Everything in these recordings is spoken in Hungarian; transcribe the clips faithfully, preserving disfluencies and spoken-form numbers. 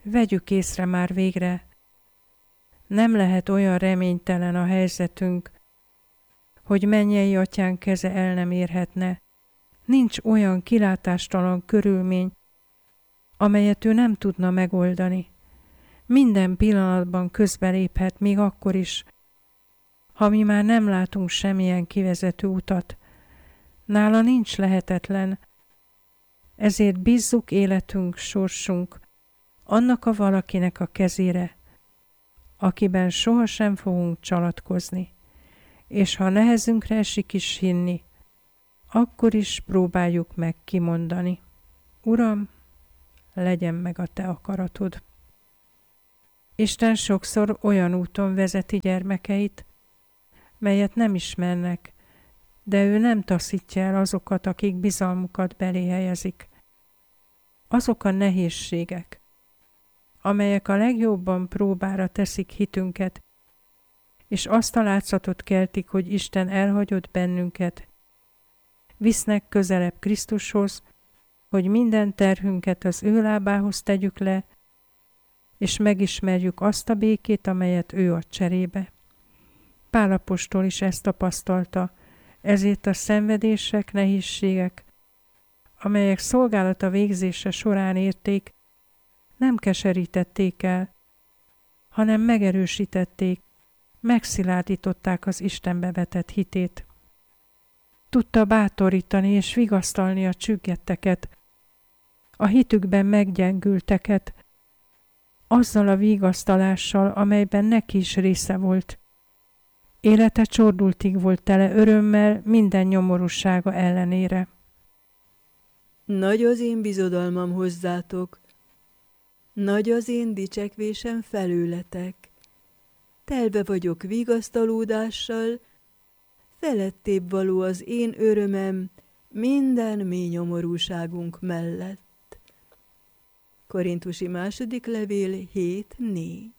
Vegyük észre már végre, nem lehet olyan reménytelen a helyzetünk, hogy mennyei atyánk keze el nem érhetne. Nincs olyan kilátástalan körülmény, amelyet ő nem tudna megoldani. Minden pillanatban közbeléphet, még akkor is, ha mi már nem látunk semmilyen kivezető utat. Nála nincs lehetetlen, ezért bízzuk életünk, sorsunk annak a valakinek a kezére, akiben sohasem fogunk csalatkozni, és ha nehezünkre esik is hinni, akkor is próbáljuk meg kimondani. Uram, legyen meg a te akaratod. Isten sokszor olyan úton vezeti gyermekeit, melyet nem ismernek, de ő nem taszítja el azokat, akik bizalmukat belé helyezik. Azok a nehézségek, amelyek a legjobban próbára teszik hitünket, és azt a látszatot keltik, hogy Isten elhagyott bennünket, visznek közelebb Krisztushoz, hogy minden terhünket az ő lábához tegyük le, és megismerjük azt a békét, amelyet ő ad cserébe. Pál apostol is ezt tapasztalta, ezért a szenvedések, nehézségek, amelyek szolgálata végzése során érték, nem keserítették el, hanem megerősítették, megszilárdították az Istenbe vetett hitét. Tudta bátorítani és vigasztalni a csüggetteket, a hitükben meggyengülteket, azzal a vigasztalással, amelyben neki is része volt. Élete csordultig volt tele örömmel minden nyomorúsága ellenére. Nagy az én bizodalmam hozzátok, nagy az én dicsekvésem felőletek. Telve vagyok vigasztalódással, felettébb való az én örömem minden mély nyomorúságunk mellett. Korintusi második levél hét négy.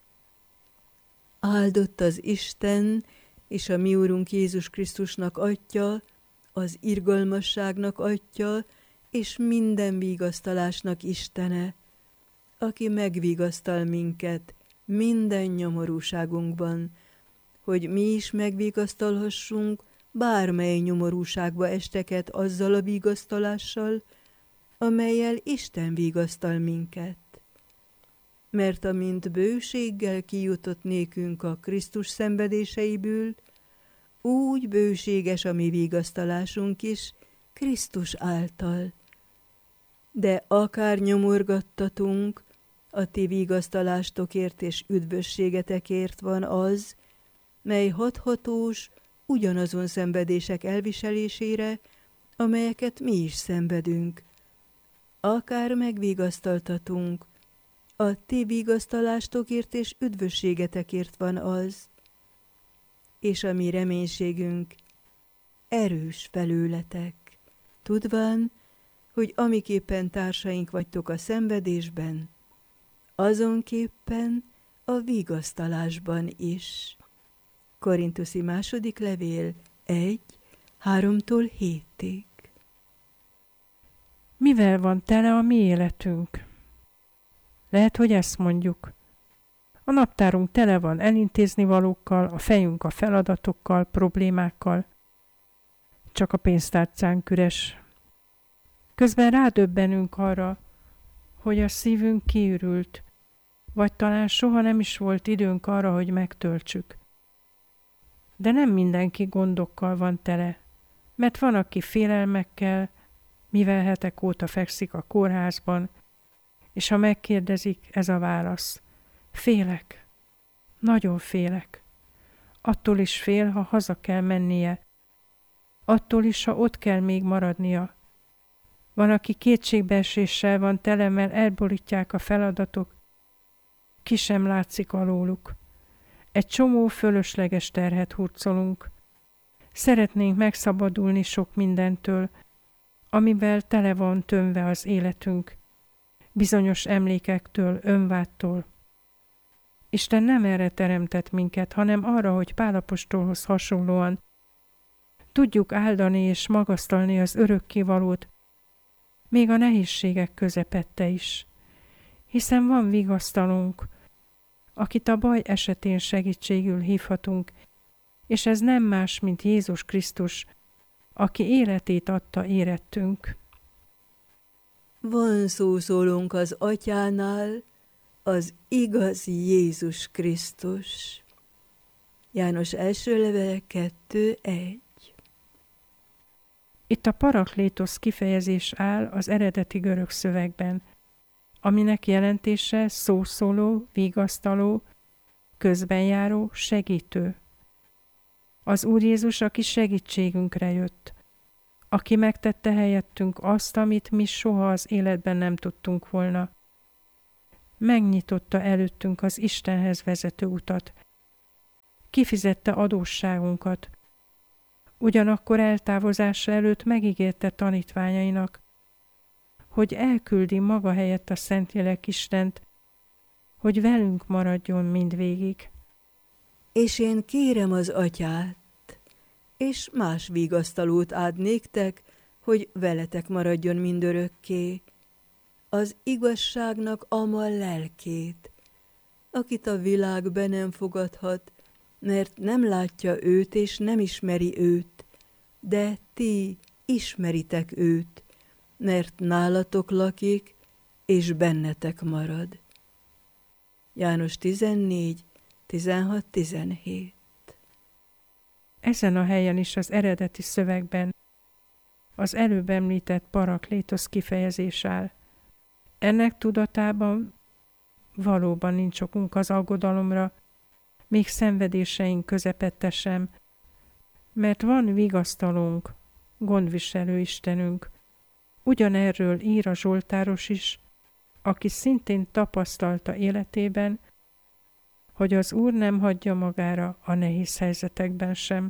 Áldott az Isten és a mi Úrunk Jézus Krisztusnak Atya, az irgalmasságnak Atya, és minden vigasztalásnak Istene, aki megvigasztal minket minden nyomorúságunkban, hogy mi is megvigasztalhassunk bármely nyomorúságba esteket azzal a vigasztalással, amellyel Isten vigasztal minket. Mert amint bőséggel kijutott nékünk a Krisztus szenvedéseiből, úgy bőséges a mi vigasztalásunk is Krisztus által. De akár nyomorgattatunk, a ti vigasztalástok és üdvösségetekért van az, mely hathatós ugyanazon szenvedések elviselésére, amelyeket mi is szenvedünk. Akár megvigasztaltatunk, a ti vigasztalástok és üdvösségetekért van az, és a mi reménységünk erős felőletek, tudván, hogy amiképpen társaink vagytok a szenvedésben, azonképpen a vigasztalásban is. Korintuszi második levél egy, háromtól hétig. Mivel van tele a mi életünk? Lehet, hogy ezt mondjuk. A naptárunk tele van elintézni valókkal, a fejünk a feladatokkal, problémákkal. Csak a pénztárcánk üres. Közben rádöbbenünk arra, hogy a szívünk kiürült, vagy talán soha nem is volt időnk arra, hogy megtöltsük. De nem mindenki gondokkal van tele, mert van, aki félelmekkel, mivel hetek óta fekszik a kórházban, és ha megkérdezik, ez a válasz. Félek. Nagyon félek. Attól is fél, ha haza kell mennie. Attól is, ha ott kell még maradnia. Van, aki kétségbeeséssel van tele, mert elborítják a feladatok. Ki sem látszik alóluk. Egy csomó fölösleges terhet hurcolunk. Szeretnénk megszabadulni sok mindentől, amivel tele van tömve az életünk. Bizonyos emlékektől, önvádtól. Isten nem erre teremtett minket, hanem arra, hogy Pál apostolhoz hasonlóan tudjuk áldani és magasztalni az örökkévalót, még a nehézségek közepette is. hiszen van vigasztalónk, akit a baj esetén segítségül hívhatunk, és ez nem más, mint Jézus Krisztus, aki életét adta érettünk. Van szószólónk az Atyánál, az igazi Jézus Krisztus. János első levele kettő egy. Itt a paraklétosz kifejezés áll az eredeti görög szövegben, aminek jelentése szószóló, vigasztaló, közbenjáró, segítő. Az Úr Jézus, aki segítségünkre jött, aki megtette helyettünk azt, amit mi soha az életben nem tudtunk volna. Megnyitotta előttünk az Istenhez vezető utat, kifizette adósságunkat, ugyanakkor eltávozása előtt megígérte tanítványainak, hogy elküldi maga helyett a Szentlélek Istent, hogy velünk maradjon mindvégig. És én kérem az Atyát, és más vigasztalót ad néktek, hogy veletek maradjon mindörökké, az igazságnak ama lelkét, akit a világ be nem fogadhat, mert nem látja őt és nem ismeri őt, de ti ismeritek őt, mert nálatok lakik, és bennetek marad. János tizennégy, tizenhat tizenhét. Ezen a helyen is az eredeti szövegben az előbb említett paraklétosz kifejezés áll. Ennek tudatában valóban nincs okunk az aggodalomra, még szenvedéseink közepette sem, mert van vigasztalónk, gondviselő Istenünk. Ugyanerről ír a Zsoltáros is, aki szintén tapasztalta életében, hogy az Úr nem hagyja magára a nehéz helyzetekben sem.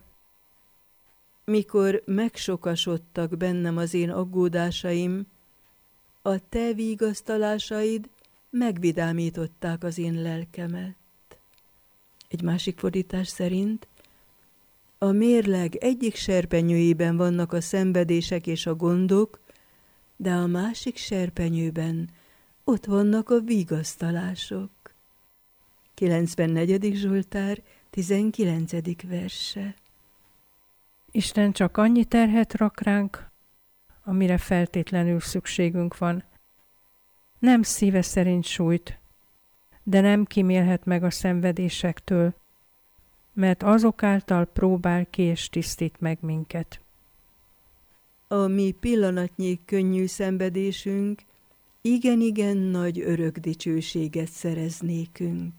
Mikor megsokasodtak bennem az én aggódásaim, a te vigasztalásaid megvidámították az én lelkemet. Egy másik fordítás szerint, a mérleg egyik serpenyőjében vannak a szenvedések és a gondok, de a másik serpenyőben ott vannak a vigasztalások. kilencvennegyedik Zsoltár, tizenkilencedik verse. Isten csak annyi terhet rak ránk, amire feltétlenül szükségünk van. Nem szíve szerint sújt, de nem kímélhet meg a szenvedésektől, mert azok által próbál ki és tisztít meg minket. A mi pillanatnyi könnyű szenvedésünk igen-igen nagy örök dicsőséget szerez nékünk.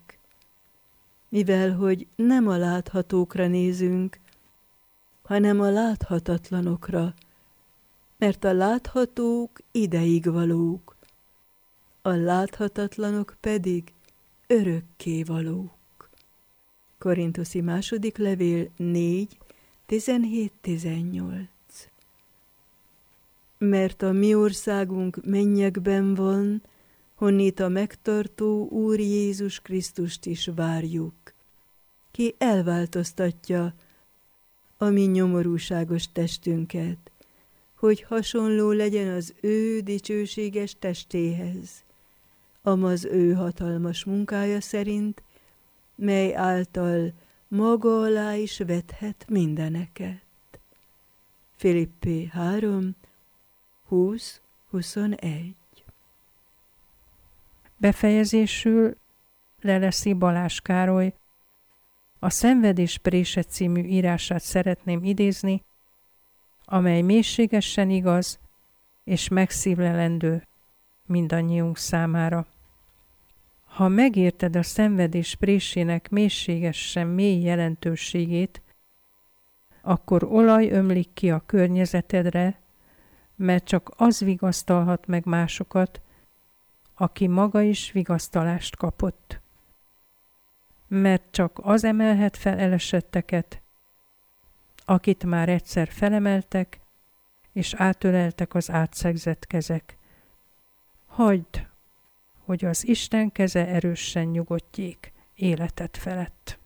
Mivel, hogy nem a láthatókra nézünk, hanem a láthatatlanokra, mert a láthatók ideig valók, a láthatatlanok pedig örökké valók. Korintuszi második levél négy, tizenhét tizennyolc. Mert a mi országunk mennyekben van, honnét a megtartó Úr Jézus Krisztust is várjuk, ki elváltoztatja a mi nyomorúságos testünket, hogy hasonló legyen az ő dicsőséges testéhez, amaz ő hatalmas munkája szerint, mely által maga alá is vethet mindeneket. Filippé három, húsz huszonegy. Befejezésül Leleszi Balázs Károly a Szenvedés prése című írását szeretném idézni, amely mélységesen igaz és megszívlelendő mindannyiunk számára. Ha megérted a szenvedés présének mélységesen mély jelentőségét, akkor olaj ömlik ki a környezetedre, mert csak az vigasztalhat meg másokat, aki maga is vigasztalást kapott. Mert csak az emelhet fel elesetteket, akit már egyszer felemeltek, és átöleltek az átszegzett kezek. Hagyd, hogy az Isten keze erősen nyugodjék életed felett.